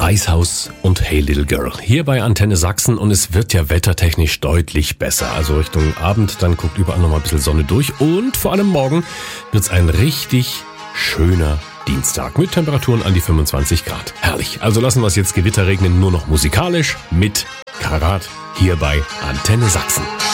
Reishaus und Hey Little Girl. Hier bei Antenne Sachsen und es wird ja wettertechnisch deutlich besser. Also Richtung Abend, dann guckt überall noch mal ein bisschen Sonne durch und vor allem morgen wird's ein richtig schöner Dienstag mit Temperaturen an die 25 Grad. Herrlich. Also lassen wir es jetzt Gewitter regnen, nur noch musikalisch mit Karat hier bei Antenne Sachsen.